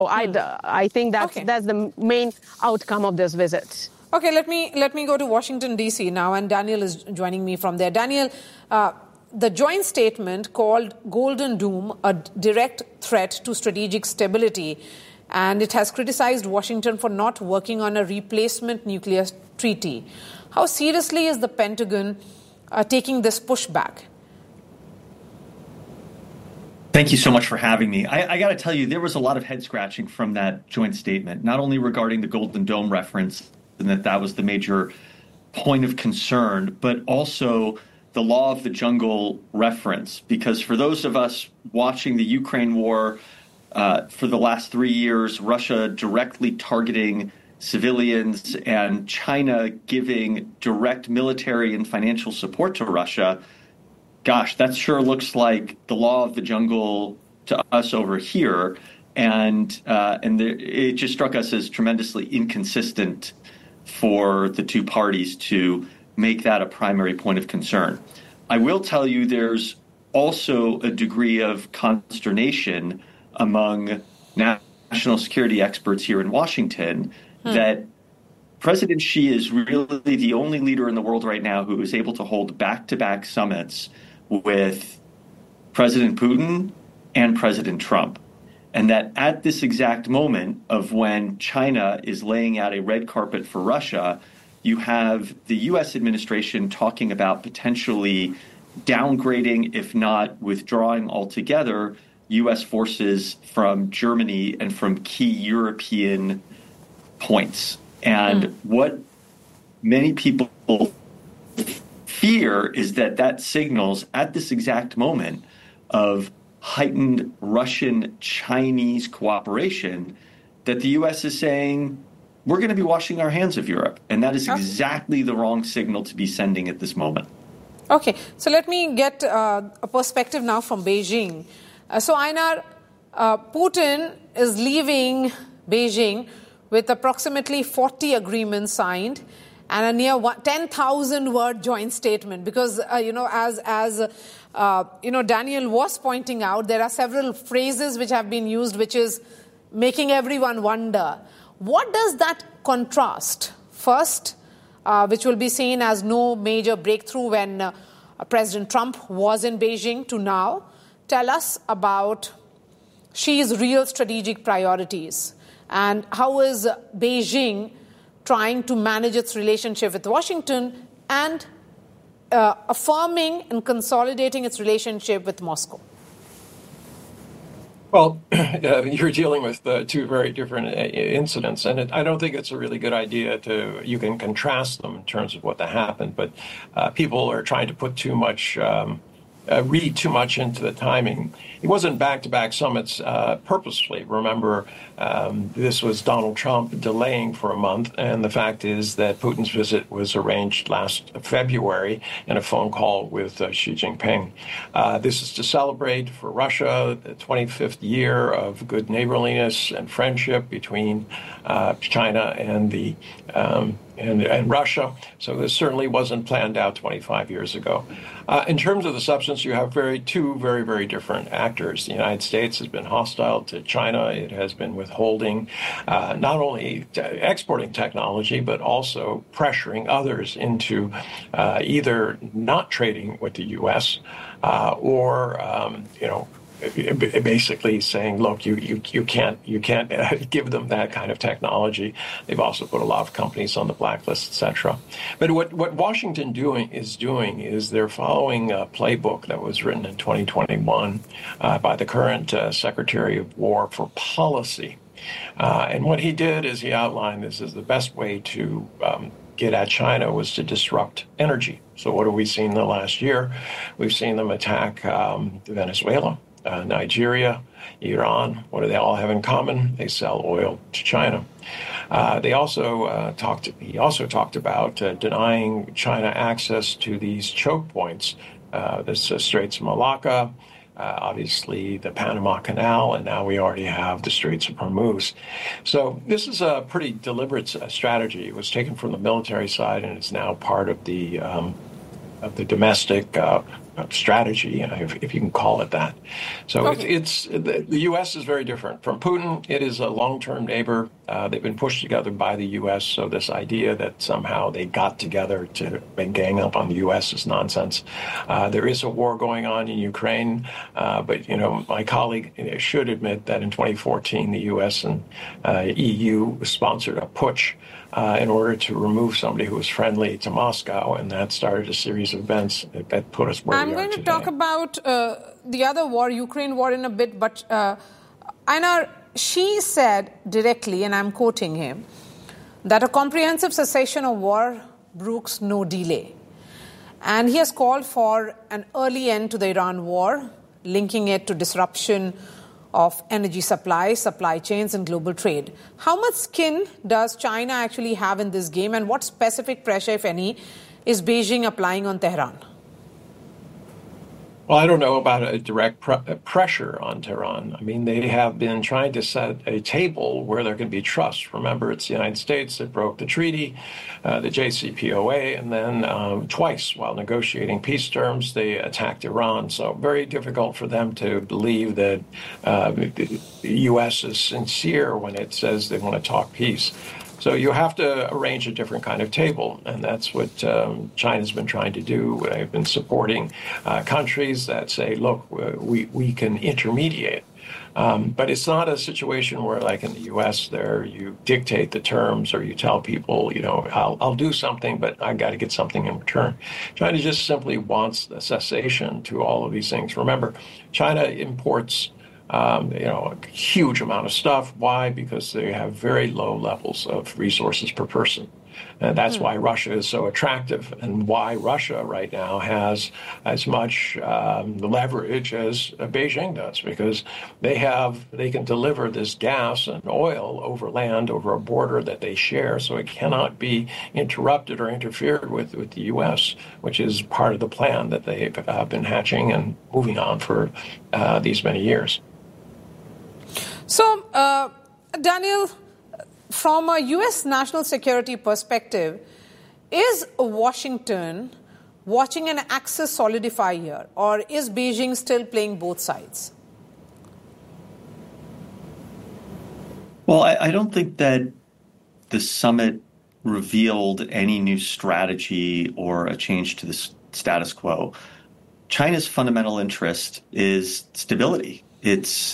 I think that's the main outcome of this visit. Okay, let me go to Washington, D.C. now, and Daniel is joining me from there. Daniel, the joint statement called Golden Dome a direct threat to strategic stability, and it has criticized Washington for not working on a replacement nuclear treaty. How seriously is the Pentagon taking this pushback? Thank you so much for having me. I got to tell you, there was a lot of head scratching from that joint statement, not only regarding the Golden Dome reference and that was the major point of concern, but also the law of the jungle reference. Because for those of us watching the Ukraine war for the last 3 years, Russia directly targeting civilians and China giving direct military and financial support to Russia, gosh, that sure looks like the law of the jungle to us over here. And it just struck us as tremendously inconsistent for the two parties to make that a primary point of concern. I will tell you there's also a degree of consternation among national security experts here in Washington that President Xi is really the only leader in the world right now who is able to hold back-to-back summits with President Putin and President Trump. And that at this exact moment of when China is laying out a red carpet for Russia, you have the U.S. administration talking about potentially downgrading, if not withdrawing altogether, U.S. forces from Germany and from key European points. And what many people fear is that signals at this exact moment of heightened Russian-Chinese cooperation that the U.S. is saying, we're going to be washing our hands of Europe. And that is exactly the wrong signal to be sending at this moment. Okay, so let me get a perspective now from Beijing. So, Einar, Putin is leaving Beijing with approximately 40 agreements signed and a near 10,000-word joint statement. Because, as Daniel was pointing out, there are several phrases which have been used, which is making everyone wonder. What does that contrast? First, which will be seen as no major breakthrough when President Trump was in Beijing, to now. Tell us about Xi's real strategic priorities and how is Beijing trying to manage its relationship with Washington and affirming and consolidating its relationship with Moscow. Well, you're dealing with two very different incidents, and I don't think it's a really good idea you can contrast them in terms of what happened, but people are trying to put too much, read too much into the timing. It wasn't back-to-back summits purposefully. Remember, this was Donald Trump delaying for a month, and the fact is that Putin's visit was arranged last February in a phone call with Xi Jinping. This is to celebrate for Russia the 25th year of good neighborliness and friendship between China and and Russia. So this certainly wasn't planned out 25 years ago. In terms of the substance, you have two very, very different actors. The United States has been hostile to China. It has been withholding not only exporting technology, but also pressuring others into either not trading with the U.S. Or basically saying, look, you can't give them that kind of technology. They've also put a lot of companies on the blacklist, etc. But what Washington is they're following a playbook that was written in 2021 by the current Secretary of War for Policy. And what he did is he outlined this as the best way to get at China was to disrupt energy. So what have we seen in the last year? We've seen them attack Venezuela, Nigeria, Iran. What do they all have in common? They sell oil to China. He also talked about denying China access to these choke points, the Straits of Malacca, obviously the Panama Canal, and now we already have the Straits of Hormuz. So this is a pretty deliberate strategy. It was taken from the military side, and it's now part of the domestic strategy, if you can call it that. So it's the U.S. is very different from Putin. It is a long-term neighbor. They've been pushed together by the U.S. So this idea that somehow they got together to gang up on the U.S. is nonsense. There is a war going on in Ukraine, but my colleague should admit that in 2014 the U.S. and EU sponsored a putsch in order to remove somebody who was friendly to Moscow, and that started a series of events that put us where we are today. I'm going to talk about the other war, Ukraine war, in a bit, but Einar, she said directly, and I'm quoting him, that a comprehensive cessation of war brooks no delay. And he has called for an early end to the Iran war, linking it to disruption of energy supply chains and global trade. How much skin does China actually have in this game, and what specific pressure, if any, is Beijing applying on Tehran? Well, I don't know about a direct pressure on Tehran. I mean, they have been trying to set a table where there can be trust. Remember, it's the United States that broke the treaty, the JCPOA, and then twice while negotiating peace terms, they attacked Iran. So very difficult for them to believe that the U.S. is sincere when it says they want to talk peace. So you have to arrange a different kind of table, and that's what China's been trying to do. They've been supporting countries that say, look, we can intermediate. But it's not a situation where, like in the U.S., there you dictate the terms or you tell people, I'll do something, but I got to get something in return. China just simply wants a cessation to all of these things. Remember, China imports a huge amount of stuff. Why? Because they have very low levels of resources per person. And that's why Russia is so attractive, and why Russia right now has as much leverage as Beijing does, because they can deliver this gas and oil over land, over a border that they share, so it cannot be interrupted or interfered with the U.S., which is part of the plan that they've been hatching and moving on for these many years. So, Daniel, from a U.S. national security perspective, is Washington watching an axis solidify here, or is Beijing still playing both sides? Well, I don't think that the summit revealed any new strategy or a change to the status quo. China's fundamental interest is stability. It's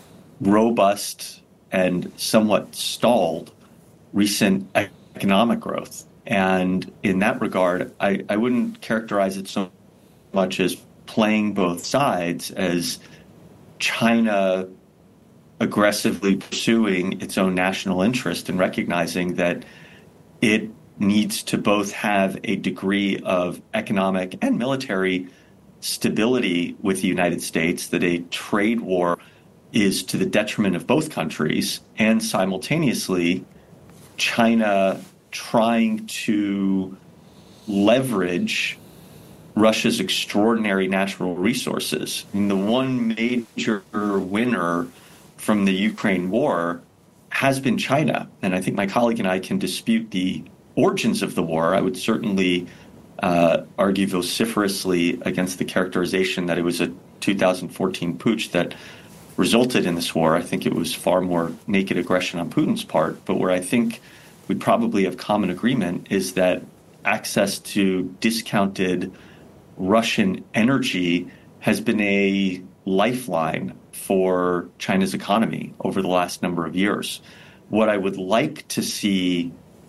robust and somewhat stalled recent economic growth. And in that regard, I wouldn't characterize it so much as playing both sides as China aggressively pursuing its own national interest and recognizing that it needs to both have a degree of economic and military stability with the United States, that a trade war is to the detriment of both countries, and simultaneously China trying to leverage Russia's extraordinary natural resources. I mean, the one major winner from the Ukraine war has been China. And I think my colleague and I can dispute the origins of the war. I would certainly argue vociferously against the characterization that it was a 2014 putsch that resulted in this war. I think it was far more naked aggression on Putin's part. But where I think we'd probably have common agreement is that access to discounted Russian energy has been a lifeline for China's economy over the last number of years. What I would like to see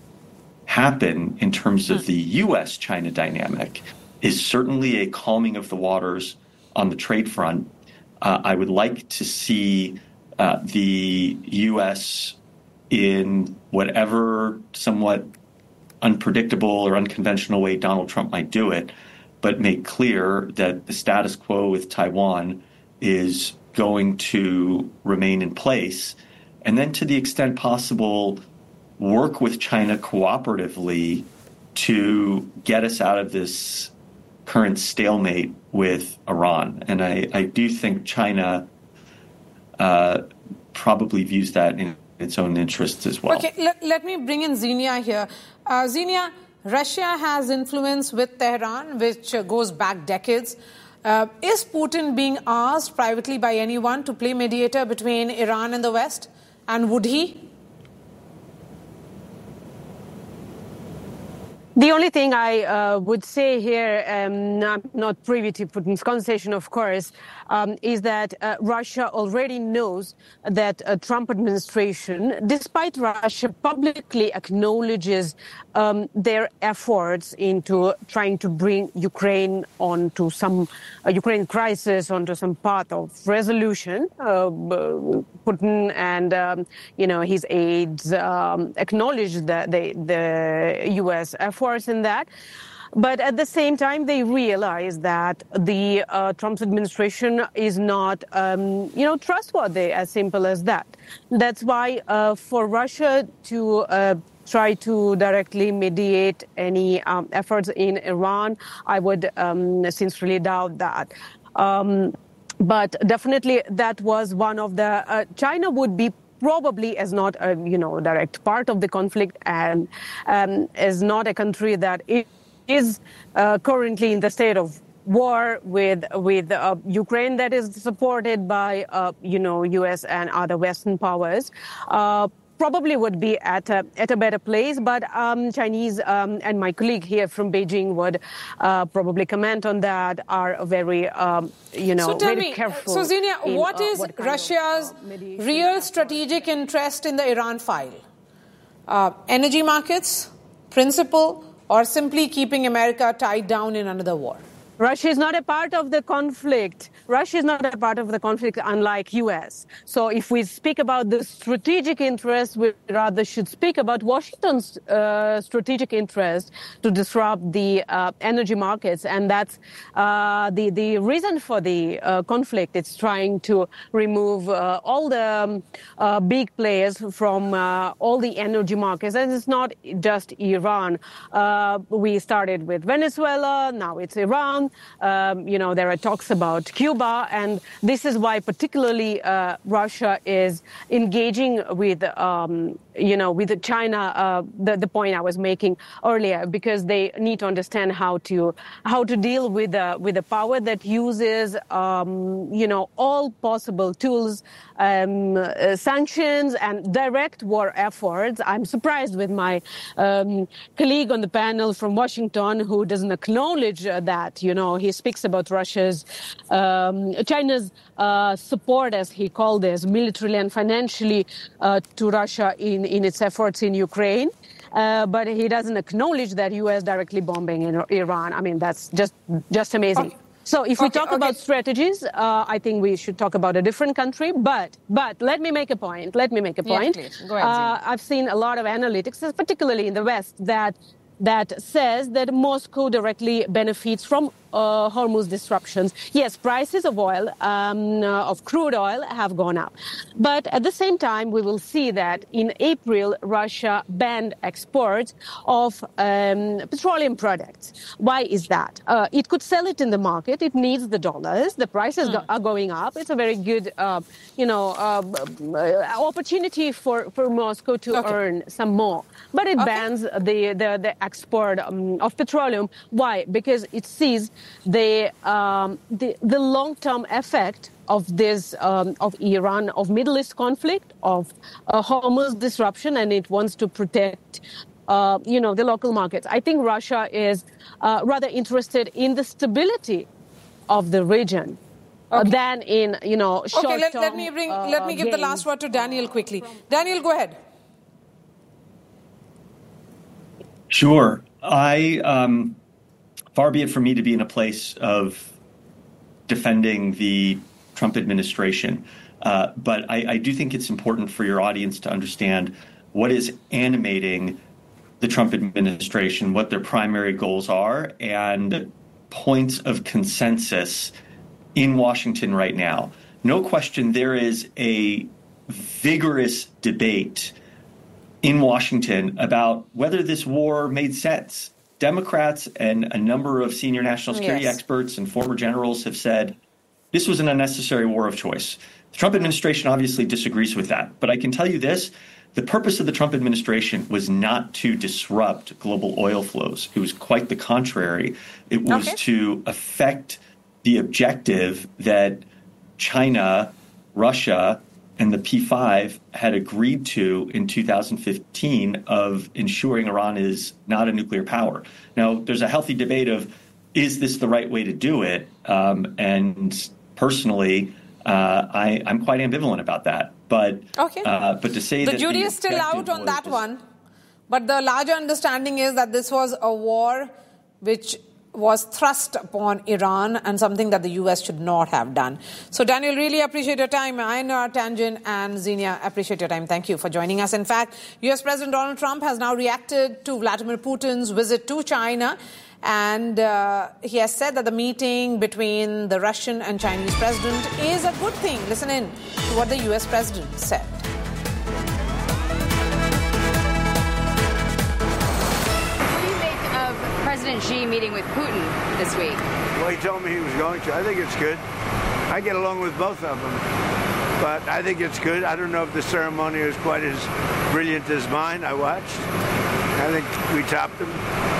happen in terms of the U.S.-China dynamic is certainly a calming of the waters on the trade front. I would like to see the U.S. in whatever somewhat unpredictable or unconventional way Donald Trump might do it, but make clear that the status quo with Taiwan is going to remain in place. And then to the extent possible, work with China cooperatively to get us out of this current stalemate with Iran. And I do think China probably views that in its own interests as well. Okay, let me bring in Xenia here. Xenia, Russia has influence with Tehran, which goes back decades. Is Putin being asked privately by anyone to play mediator between Iran and the West? And would he? The only thing I would say here, I'm not privy to Putin's conversation, of course, is that Russia already knows that Trump administration, despite Russia publicly acknowledges their efforts into trying to bring Ukraine onto some Ukraine crisis, onto some path of resolution, Putin and his aides acknowledge the U.S. efforts in that. But at the same time, they realize that the Trump's administration is not, trustworthy, as simple as that. That's why for Russia to try to directly mediate any efforts in Iran, I would sincerely doubt that. But definitely that was one of the... China would be probably as not a direct part of the conflict and as not a country that is currently in the state of war with Ukraine that is supported by U.S. and other Western powers. Probably would be at a better place, but Chinese and my colleague here from Beijing would probably comment on that. Are very so very careful. So Xenia, what is Russia's real strategic interest in the Iran file? Energy markets, principle, or simply keeping America tied down in another war? Russia is not a part of the conflict. Russia is not a part of the conflict, unlike U.S. So if we speak about the strategic interest, we rather should speak about Washington's strategic interest to disrupt the energy markets. And that's the reason for the conflict. It's trying to remove all the big players from all the energy markets. And it's not just Iran. We started with Venezuela, now it's Iran. There are talks about Cuba, and this is why particularly Russia is engaging with, with China. The point I was making earlier, because they need to understand how to deal with a power that uses, all possible tools, sanctions and direct war efforts. I'm surprised with my colleague on the panel from Washington who doesn't acknowledge that. He speaks about China's support, as he called this, militarily and financially to Russia in its efforts in Ukraine. But he doesn't acknowledge that U.S. directly bombing in Iran. I mean, that's just amazing. Okay. So if we talk about strategies, I think we should talk about a different country. But let me make a point. Yeah, please. Go ahead, I've seen a lot of analytics, particularly in the West, that says that Moscow directly benefits from Hormuz disruptions. Yes, prices of oil, of crude oil, have gone up. But at the same time, we will see that in April, Russia banned exports of petroleum products. Why is that? It could sell it in the market. It needs the dollars. The prices are going up. It's a very good, opportunity for Moscow to earn some more. But it bans the export of petroleum. Why? Because it sees the long-term effect of this of Iran, of Middle East conflict, of Hormuz disruption, and it wants to protect the local markets. I think Russia is rather interested in the stability of the region than in short-term. Okay, let me give the last word to Daniel quickly. Daniel, go ahead. Sure. Far be it from me to be in a place of defending the Trump administration, but I do think it's important for your audience to understand what is animating the Trump administration, what their primary goals are, and points of consensus in Washington right now. No question, there is a vigorous debate in Washington about whether this war made sense. Democrats and a number of senior national security experts and former generals have said this was an unnecessary war of choice. The Trump administration obviously disagrees with that. But I can tell you this, the purpose of the Trump administration was not to disrupt global oil flows. It was quite the contrary. It was to affect the objective that China, Russia, and the P5 had agreed to in 2015 of ensuring Iran is not a nuclear power. Now, there's a healthy debate of, is this the right way to do it? And personally, I'm quite ambivalent about that. But to say the jury is still out on that one. But the larger understanding is that this was a war which was thrust upon Iran and something that the U.S. should not have done. So, Daniel, really appreciate your time. Einar, Tanjin, and Xenia, appreciate your time. Thank you for joining us. In fact, U.S. President Donald Trump has now reacted to Vladimir Putin's visit to China. And he has said that the meeting between the Russian and Chinese president is a good thing. Listen in to what the U.S. president said. What do you make of President Xi meeting with Putin this week? Well, he told me he was going to. I think it's good. I get along with both of them. But I think it's good. I don't know if the ceremony was quite as brilliant as mine. I watched. I think we topped them.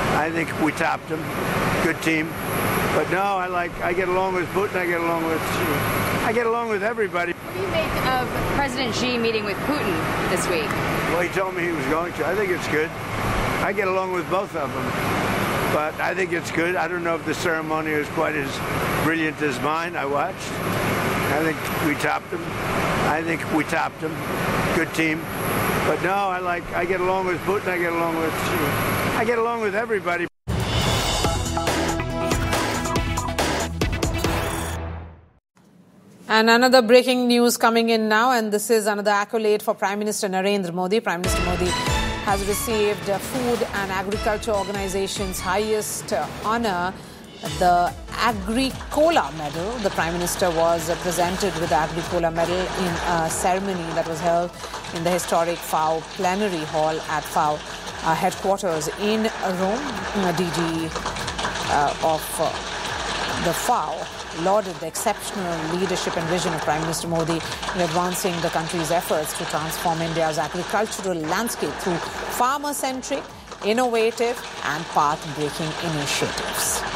Good team. But no, I get along with Putin. I get along with everybody. What do you make of President Xi meeting with Putin this week? Well, he told me he was going to. I think it's good. I get along with both of them. But I think it's good. I don't know if the ceremony was quite as brilliant as mine. I watched. I think we topped them. Good team. But no, I get along with Putin. I get along with everybody. And another breaking news coming in now, and this is another accolade for Prime Minister Narendra Modi. Prime Minister Modi has received Food and Agriculture Organization's highest honor, the Agricola Medal. The Prime Minister was presented with the Agricola Medal in a ceremony that was held in the historic FAO Plenary Hall at FAO headquarters in Rome. DG of the FAO lauded the exceptional leadership and vision of Prime Minister Modi in advancing the country's efforts to transform India's agricultural landscape through farmer-centric, innovative and path-breaking initiatives.